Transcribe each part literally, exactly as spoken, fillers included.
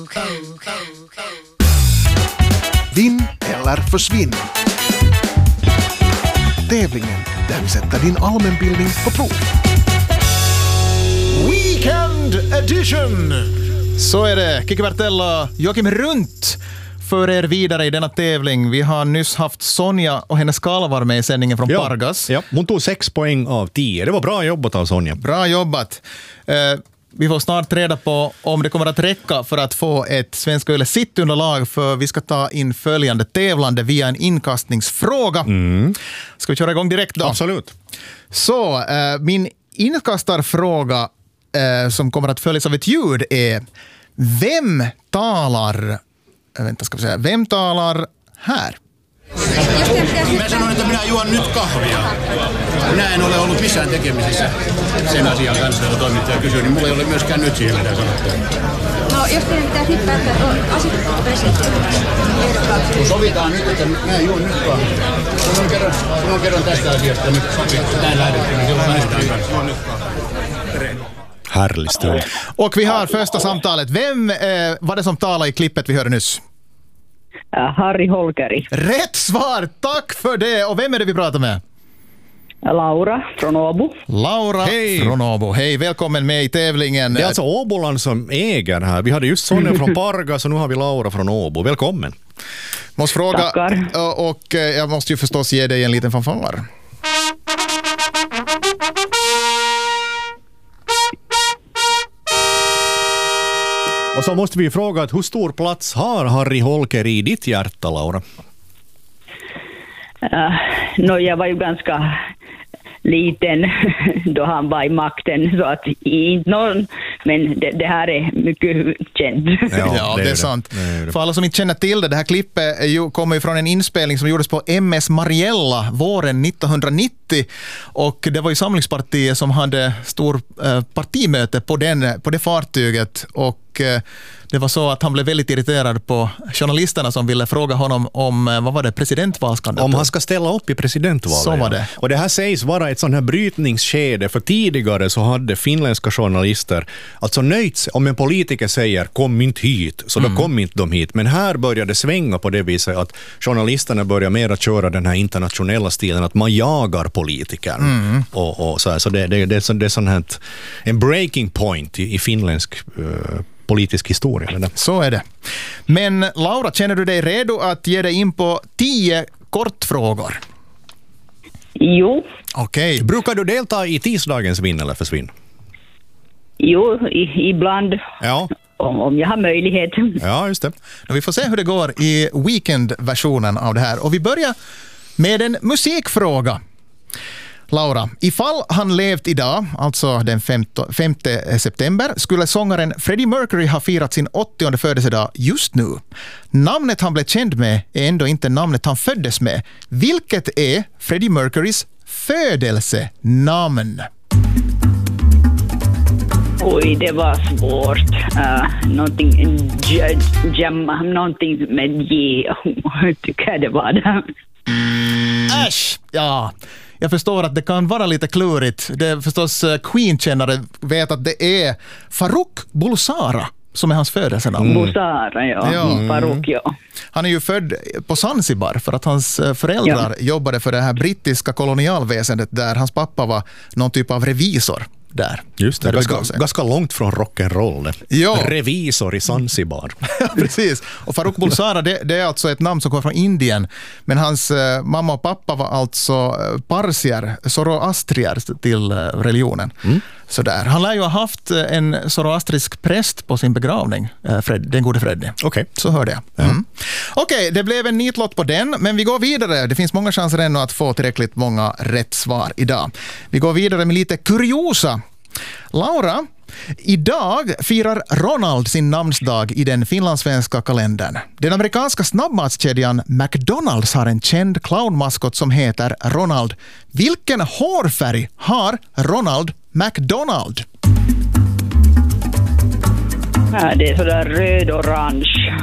Vinn eller försvinn. Tävlingen där vi sätter din allmänbildning på prov. Weekend edition! Så är det. Kiki Bertella, Joakim Runt för er vidare i denna tävling. Vi har nyss haft Sonja och hennes kalvar med i sändningen från ja, Pargas. Ja, hon tog sex poäng av tio. Det var bra jobbat av Sonja. Bra jobbat. Eh, vi får snart reda på om det kommer att räcka för att få ett Svenska Yle sittunderlag, för vi ska ta in följande tävlande via en inkastningsfråga. Mm. Ska vi köra igång direkt då? Absolut. Så, eh, min inkastarfråga eh, som kommer att följas av ett ljud är: vem talar Vänta, ska vi säga. Vem talar här? Mä sanon, että minä juon nyt kahvia. Minä en ole ollut missään tekemisissä sen asian kanssa, jota toimittaja kysyy, niin mulla ei ole myöskään nyt siihen mitään sanottua. No, jos teidän pitäisi nyt päättää, että asetetaan presidentti. Kun sovitaan nyt, että minä juon nyt kahvia. Kun on kerran, kun on kerran tästä asiasta nyt näin lähdetty, niin silloin lähdetään kanssa. Juon nyt kahvia. Härlig stund. Och vi har första samtalet. Vem eh, var det som talade i klippet vi hörde nyss? Uh, Harri Holkeri. Rätt svar! Tack för det! Och vem är det vi pratar med? Laura från Åbo. Laura Hej. från Åbo. Hej, välkommen med i tävlingen. Det är alltså Åboland som äger här. Vi hade just Sonja från Pargas och nu har vi Laura från Åbo. Välkommen. Måste fråga, Tackar. och, och jag måste ju förstås ge dig en liten fanfar. Och så måste vi fråga att hur stor plats har Harri Holkeri i ditt hjärta, Laura? Uh, no, jag var ju ganska liten då han var i makten, så att inte någon, men det, det här är mycket känt. Ja, ja det, det är sant. Det är det. För alla som inte känner till det, det här klippet kommer ju från en inspelning som gjordes på M S Mariella våren nittonhundranittio, och det var ju Samlingspartiet som hade stor eh, partimöte på, den, på det fartyget, och eh, det var så att han blev väldigt irriterad på journalisterna som ville fråga honom om, vad var det, presidentvalskandidatur? Om han ska ställa upp i presidentvalet. Så var det. Och det här sägs vara ett sån här brytningsskede, för tidigare så hade finländska journalister alltså nöjt sig om en politiker säger kom inte hit, så då mm. kom inte de hit. Men här började det svänga på det viset att journalisterna börjar mer att köra den här internationella stilen, att man jagar politikern. Mm. Och, och så här, så det, det, det är, så, det är sån här en breaking point i, i finländsk uh, politisk historia. Så är det. Men Laura, känner du dig redo att ge dig in på tio kortfrågor? Jo. Okej. Okay. Brukar du delta i tisdagens vinn eller försvinn? Jo, i, ibland. Ja. Om, om jag har möjlighet. Ja, just det. Vi får se hur det går i weekend-versionen av det här. Och vi börjar med en musikfråga. Laura, ifall han levt idag, alltså den femte september, skulle sångaren Freddie Mercury ha firat sin åttionde födelsedag just nu. Namnet han blev känd med är ändå inte namnet han föddes med. Vilket är Freddie Mercurys födelsenamn? Oj, det var svårt. Uh, någonting, j- jam, någonting med J, tycker jag det var det. Äsch, ja. Jag förstår att det kan vara lite klurigt. Det är förstås Queen-kännare vet att det är Farouk Bulsara som är hans födelsenamn. Mm. Bulsara, ja. ja. Mm. Farouk, ja. Han är ju född på Zanzibar för att hans föräldrar ja. jobbade för det här brittiska kolonialväsendet där hans pappa var någon typ av revisor. Där. Just det, ganska, ganska långt från rock'n'roll. Ja. Revisor i Zanzibar. Precis. Och Farouk Bulsara, det, det är alltså ett namn som kommer från Indien. Men hans eh, mamma och pappa var alltså eh, parsier, zoroastrier till eh, religionen. Mm. Så där. Han lär ju ha haft en zoroastrisk präst på sin begravning, eh, Fred, den gode Freddy. Okej. Okay. Så hörde jag. Mm. Mm. Okej, okay, det blev en nitlott på den, men vi går vidare. Det finns många chanser ännu att få tillräckligt många rätt svar idag. Vi går vidare med lite kuriosa. Laura, idag firar Ronald sin namnsdag i den finlandssvenska kalendern. Den amerikanska snabbmatskedjan McDonald's har en känd clownmaskot som heter Ronald. Vilken hårfärg har Ronald McDonald? Ja, det är sådär röd-orange.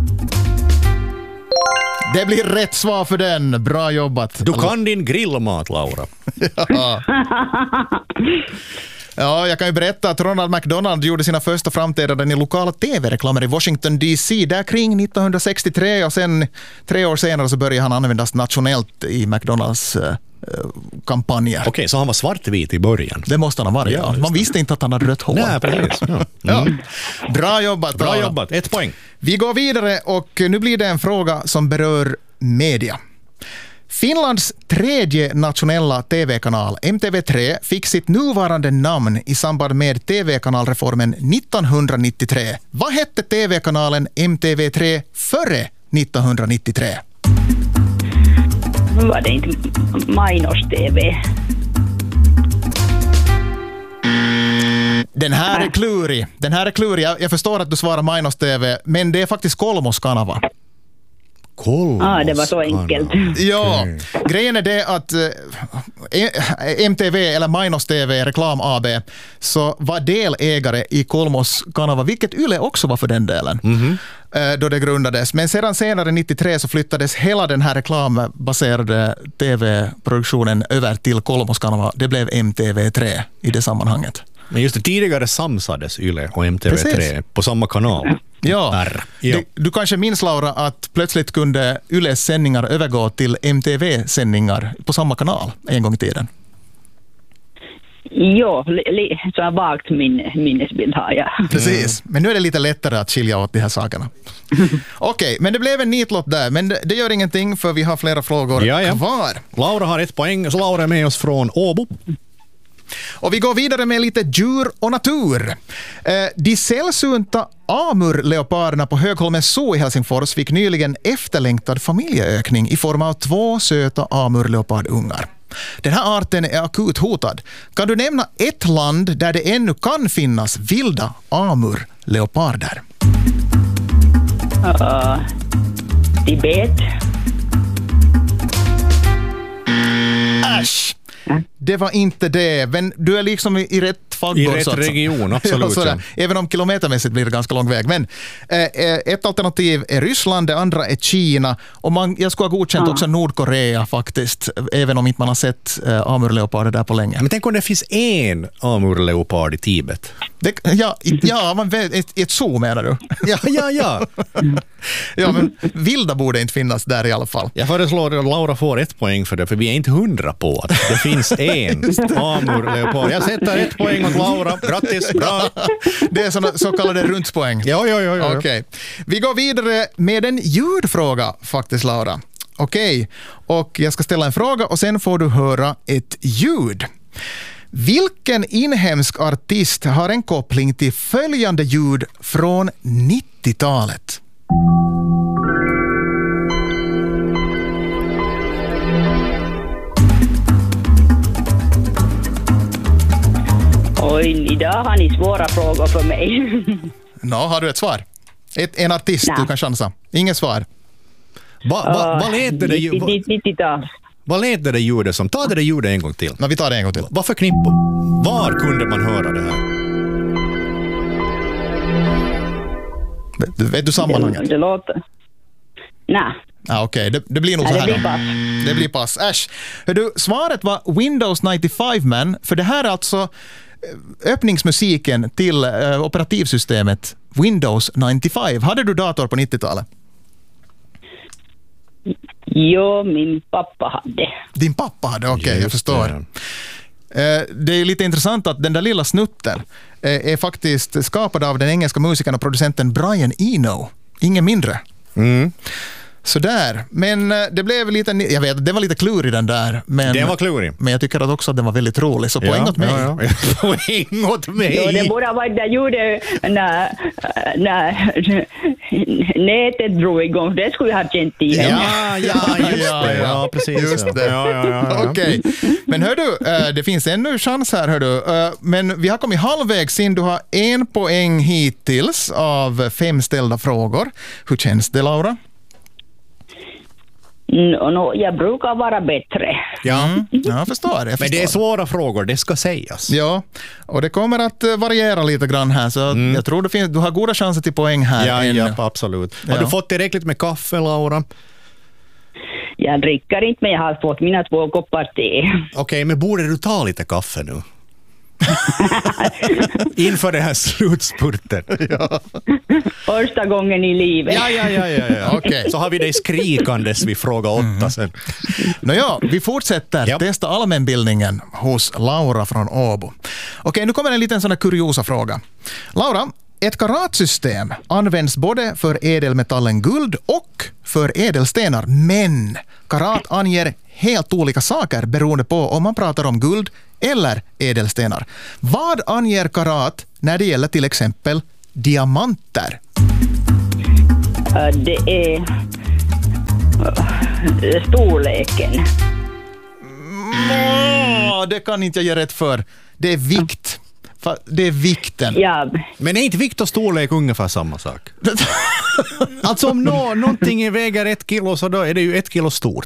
Det blir rätt svar för den. Bra jobbat. Du kan din grillmat, Laura. Ja. Ja, jag kan ju berätta att Ronald McDonald gjorde sina första framträdanden i lokala tv-reklamer i Washington D C där kring nittonhundrasextiotre, och sen tre år senare så började han användas nationellt i McDonalds eh, kampanjer. Okej, okay, så han var svartvit i början. Det måste han ha varit, ja. Man visste inte att han hade rött hår. Nej, precis. Ja. Ja. Mm. Bra jobbat. Bra Laura. jobbat, ett poäng. Vi går vidare och nu blir det en fråga som berör media. Finlands tredje nationella tv-kanal, M T V tre, fick sitt nuvarande namn i samband med tv-kanalreformen nittonhundranittiotre. Vad hette tv-kanalen M T V tre före nittonhundranittiotre? Var det inte Mainos-T V? Den här är klurig. Den här är klurig. Jag, jag förstår att du svarar Mainos-T V, men det är faktiskt Kolmos kanava. Kolmos. Ja, ah, det var så enkelt. Ja, grejen är det att eh, M T V eller Mainos-T V, Reklam A B, så var delägare i Kolmos kanava, vilket Yle också var för den delen. Mm-hmm. eh, då det grundades. Men sedan senare nittiotre så flyttades hela den här reklambaserade tv-produktionen över till Kolmos kanava. Det blev M T V tre i det sammanhanget. Men just det, tidigare samsades Yle och M T V tre Precis. På samma kanal. Ja, ja. Du, du kanske minns, Laura, att plötsligt kunde Yles sändningar övergå till M T V-sändningar på samma kanal en gång i tiden. Jo, li, så har vagt min minnesbild har jag. Precis, men nu är det lite lättare att skilja åt de här sakerna. Okej, okay, men det blev en nitlott där, men det, det gör ingenting för vi har flera frågor ja, ja. kvar. Laura har ett poäng, så Laura är med oss från Åbo. Och vi går vidare med lite djur och natur. Eh, de sällsynta amurleoparderna på Högholmens zoo i Helsingfors fick nyligen efterlängtad familjeökning i form av två söta amurleopardungar. Den här arten är akut hotad. Kan du nämna ett land där det ännu kan finnas vilda amurleoparder? Uh, Tibet. Äsch! Det var inte det, men du är liksom i, i rätt faggård. I rätt region, absolut. Ja, även om kilometermässigt blir det ganska lång väg. Men eh, ett alternativ är Ryssland, det andra är Kina. Och man, jag skulle ha godkänt ja. också Nordkorea faktiskt, även om inte man har sett eh, amurleoparder där på länge. Men tänk om det finns en amurleopard i Tibet. Det, ja, ja man vet, ett, ett zoo menar du? Ja, ja, ja. Ja, men vilda borde inte finnas där i alla fall. Jag föreslår att Laura får ett poäng för det, för vi är inte hundra på att det finns en amurleopard. Jag sätter ett poäng åt Laura. Grattis, bra. Det är såna, så kallade rundspoäng. Ja, ja, ja. ja. Okej. Vi går vidare med en ljudfråga faktiskt, Laura. Okej, och jag ska ställa en fråga och sen får du höra ett ljud. Vilken inhemsk artist har en koppling till följande ljud från nittiotalet? Oj, idag har ni svåra frågor för mig. Nå, har du ett svar? Ett, en artist, Nej. Du kan chansa. Inget svar. Va, va, vad lät det ju? nittiotal. Vad lät det ljudet som? Ta det där ljudet en gång till. Nej, vi tar det en gång till. Varför knippor? Var kunde man höra det här? Vet, vet du sammanhanget? Det, det låter... Nej. Ah, Okej, okay. det, det blir nog Nej, så här. Det blir pass. Det blir pass. Äsch. Hör du, svaret var Windows nittiofem, man. För det här är alltså öppningsmusiken till äh, operativsystemet Windows nittiofem. Hade du dator på nittiotalet? Jo, min pappa hade. Din pappa hade, okej, okay, jag förstår. Det. det är lite intressant att den där lilla snutten är faktiskt skapad av den engelska musikern och producenten Brian Eno. Ingen mindre. Mm. Sådär, men det blev lite, jag vet, det var lite klurig den där. Men, den var klurig. Men jag tycker att också att den var väldigt rolig, så poäng ja, åt mig. Ja, ja. Poäng åt mig. Jo, det borde ha varit där gjorde när, när nätet drog igång. Det skulle jag ha känt till. Ja, ja, just ja, det. Ja, precis. Just det. Ja, ja, ja, ja. Okej, men hör du, det finns ännu chans här, hör du. Men vi har kommit halvvägs in. Du har en poäng hittills av fem ställda frågor. Hur känns det, Laura? No, no, jag brukar vara bättre. Ja, mm. jag, förstår, jag förstår. Men det är svåra frågor, det ska sägas. Ja, och det kommer att variera lite grann här, så mm. jag tror det finns, du har goda chanser till poäng här. Ja, än. ja absolut. Har ja. du fått tillräckligt med kaffe, Laura? Jag dricker inte, men jag har fått mina två koppar te. Okej, okay, men borde du ta lite kaffe nu? Inför det här slutspurten. Ja. Första gången i livet. Ja, ja, ja, ja, ja. Okej. Så har vi dig skrikandes vid fråga åtta mm. sen. Nåja, vi fortsätter Ja. testa allmänbildningen hos Laura från Åbo. Okej, nu kommer en liten sån här kuriosa fråga. Laura, ett karatsystem används både för ädelmetallen guld och för ädelstenar, men karat anger helt olika saker beroende på om man pratar om guld eller ädelstenar. Vad anger karat när det gäller till exempel diamanter? Uh, Det är uh, storleken. Nå, det kan inte jag ge rätt för. Det är vikt. Fa- Det är vikten. Ja, Men är inte vikt och storlek ungefär samma sak? Alltså om nå, någonting väger ett kilo så då är det ju ett kilo stort.